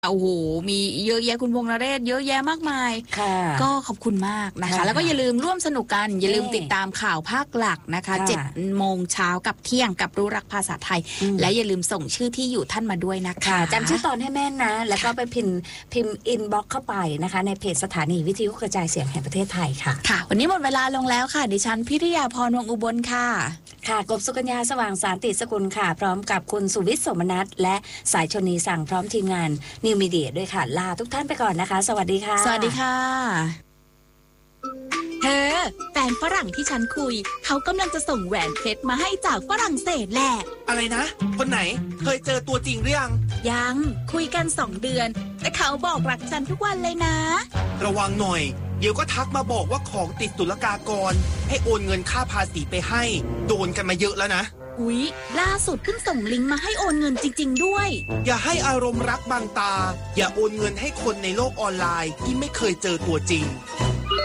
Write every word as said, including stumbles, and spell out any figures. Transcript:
โอ้โหมีเยอะแยะคุณวงนเรศเยอะแยะมากมายก็ขอบคุณมากนะคะแล้วก็อย่าลืมร่วมสนุกกันอย่าลืมติดตามข่าวภาคหลักนะคะเจ็ดโมงเช้ากับเที่ยงกับรู้รักภาษาไทยและอย่าลืมส่งชื่อที่อยู่ท่านมาด้วยนะคะจำชื่อตอนให้แม่นนะแล้วก็ไปพิมพ์พิมพ์อินบ็อกเข้าไปนะคะในเพจสถานีวิทยุกระจายเสียงแห่งประเทศไทยค่ะค่ะวันนี้หมดเวลาลงแล้วค่ะดิฉันพิริยาพรวงอุบลค่ะค่ะกบสุกัญญาสว่างสารติสกุลค่ะพร้อมกับคุณสุวิทย์สมนัสและสายชนีสั่งพร้อมทีมงานนิวมีเดียด้วยค่ะลาทุกท่านไปก่อนนะคะสวัสดีค่ะสวัสดีค่ะเธอแฟนฝรั่งที่ฉันคุยเขากำลังจะส่งแหวนเพชรมาให้จากฝรั่งเศสแหละอะไรนะคนไหนเคยเจอตัวจริงหรือยังยังคุยกันสองเดือนแต่เขาบอกรักฉันทุกวันเลยนะระวังหน่อยเดี๋ยวก็ทักมาบอกว่าของติดศุลกากรให้โอนเงินค่าภาษีไปให้โดนกันมาเยอะแล้วนะอุ๊ยล่าสุดเพิ่งส่งลิงก์มาให้โอนเงินจริงๆด้วยอย่าให้อารมณ์รักบังตาอย่าโอนเงินให้คนในโลกออนไลน์ที่ไม่เคยเจอตัวจริง